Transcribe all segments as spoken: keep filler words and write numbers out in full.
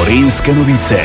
Gorenjske novice.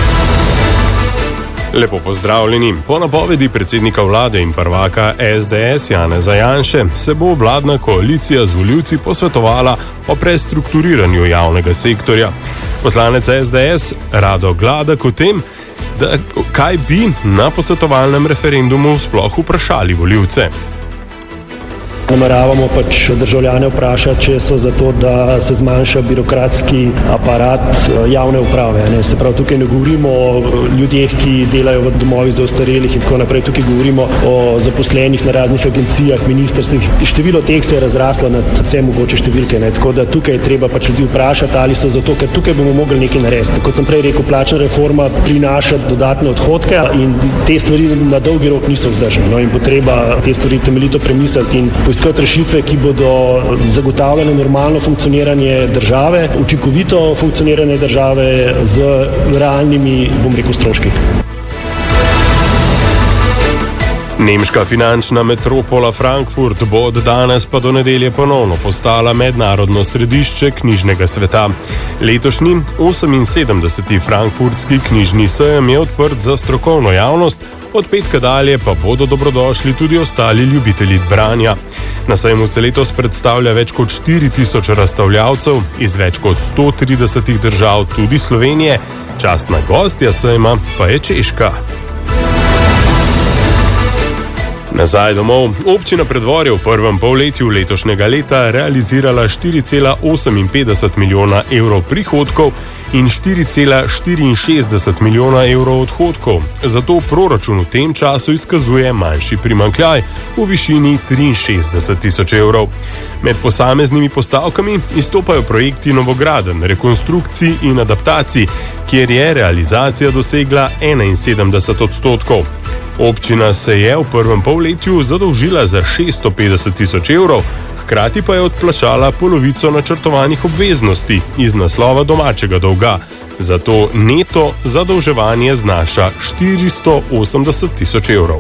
Lepo pozdravljeni. Po napovedi predsednika vlade in prvaka es de es Janeza Janše se bo vladna koalicija z volivci posvetovala o prestrukturiranju javnega sektorja. Poslanec es de es Rado Gladek o tem, da kaj bi na posvetovalnem referendumu sploh vprašali volivce. Nameravamo pač državljane vprašati, če so za to, da se zmanjša birokratski aparat javne uprave. Ne? Se pravi, tukaj ne govorimo o ljudeh, ki delajo v domovih za ostarelih in tako naprej, tukaj govorimo o zaposlenih na raznih agencijah, ministrstvih. Število teh se je razraslo na vse mogoče številke, ne? Tako da tukaj je treba pač ljudi vprašati, ali so za to, ker tukaj bomo mogli nekaj narediti. Kot sem prej rekel, plačna reforma prinaša dodatne odhodke in te stvari na dolgi rok niso vzdržne. No? In bo treba te stvari temeljito premisliti in iskati rešitve, ki bodo zagotavljale normalno funkcioniranje države, učinkovito funkcioniranje države z realnimi, bom rekel, stroški. Nemška finančna metropola Frankfurt bo od danes pa do nedelje ponovno postala mednarodno središče knjižnega sveta. Letošnji oseminsedemdeseti frankfurtski knjižni sejem je odprt za strokovno javnost, od petka dalje pa bodo dobrodošli tudi ostali ljubitelji branja. Na sejmu se letos predstavlja več kot štiri tisoč razstavljavcev iz več kot sto tridesetih držav, tudi Slovenije. Častna gostja sejma pa je Češka. Nazaj domov. Občina Preddvorje v prvem polletju letošnjega leta realizirala štiri cela oseminpetdeset milijona evrov prihodkov in štiri cela štiriinšestdeset milijona evrov odhodkov. Zato proračun v tem času izkazuje manjši primanjkljaj v višini triinšestdeset tisoč evrov. Med posameznimi postavkami izstopajo projekti novogradenj, rekonstrukcij in adaptacij, kjer je realizacija dosegla enainsedemdeset odstotkov. Občina se je v prvem polletju zadolžila za šeststo petdeset tisoč evrov, hkrati pa je odplačala polovico načrtovanih obveznosti iz naslova domačega dolga. Zato neto zadolževanje znaša štiristo osemdeset tisoč evrov.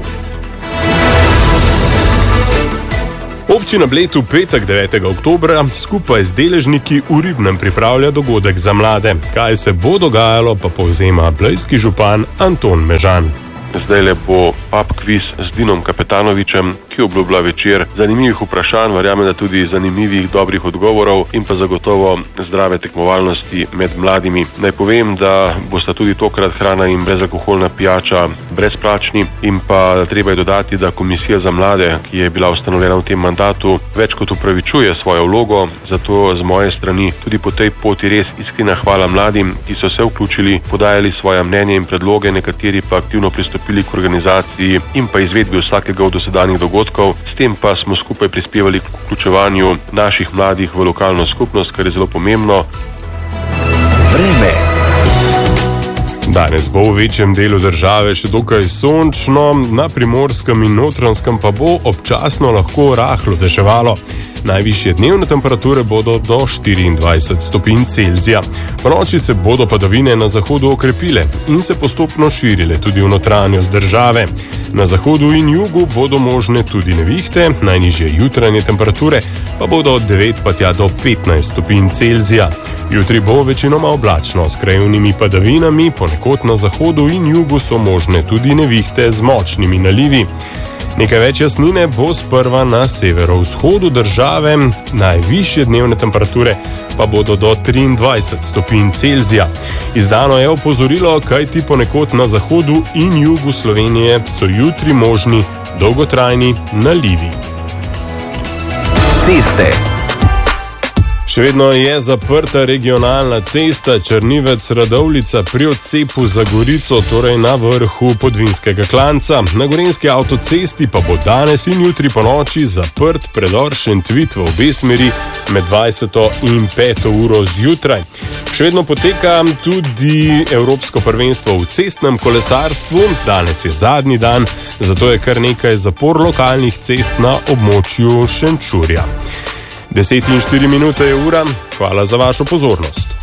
Občina Bled v petek devetega oktobra skupaj z deležniki v Ribnem pripravlja dogodek za mlade. Kaj se bo dogajalo, pa povzema blejski župan Anton Mežan. Zdajle bo pub kviz z Dinom Kapetanovičem, ki obljublja večer zanimivih vprašanj, verjamem, da tudi zanimivih dobrih odgovorov in pa zagotovo zdrave tekmovalnosti med mladimi. Naj povem, da bosta tudi tokrat hrana in brezalkoholna pijača brezplačni in pa treba je dodati, da Komisija za mlade, ki je bila ustanovljena v tem mandatu, več kot upravičuje svojo vlogo, zato z moje strani tudi po tej poti res iskrena hvala mladim, ki so se vključili, podajali svoja mnenja in predloge, nekateri pa aktivno pristopili k organizaciji in pa izvedbi vsakega od dosedanjih dogodkov. S tem pa smo skupaj prispevali k vključevanju naših mladih v lokalno skupnost, kar je zelo pomembno. Vreme. Danes bo v večjem delu države še dokaj sončno, na Primorskem in Notranjskem pa bo občasno lahko rahlo deževalo. Najvišje dnevne temperature bodo do štiriindvajset stopinj Celzija. Ponoči se bodo padavine na zahodu okrepile in se postopno širile tudi v notranjost države. Na zahodu in jugu bodo možne tudi nevihte, najnižje jutranje temperature pa bodo od devet pa tja do petnajst stopinj Celzija. Jutri bo večinoma oblačno s krajevnimi padavinami, ponekod na zahodu in jugu so možne tudi nevihte z močnimi nalivi. Nekaj več jasnine bo sprva na severovzhodu države, najvišje dnevne temperature pa bodo do triindvajset stopinj Celzija. Izdano je opozorilo, kajti ponekod na zahodu in jugu Slovenije so jutri možni dolgotrajni nalivi. Ceste. Še vedno je zaprta regionalna cesta Črnivec-Radovljica pri odcepu za Gorico, torej na vrhu Podvinskega klanca. Na gorenjski avtocesti pa bo danes in jutri ponoči zaprt predor Šentvid v obe smeri med dvajseto in peto uro zjutraj. Še vedno poteka tudi Evropsko prvenstvo v cestnem kolesarstvu. Danes je zadnji dan, zato je kar nekaj zapor lokalnih cest na območju Šenčurja. Deset in štiri minute je ura. Hvala za vašo pozornost.